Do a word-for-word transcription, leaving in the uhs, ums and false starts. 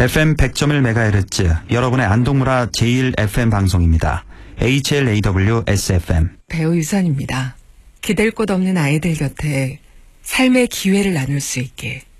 에프엠 백 점 일 메가헤르츠 여러분의 안동문화 제일 에프엠 방송입니다. 에이치엘에이더블유에스에프엠 배우 유선입니다. 기댈 곳 없는 아이들 곁에 삶의 기회를 나눌 수 있게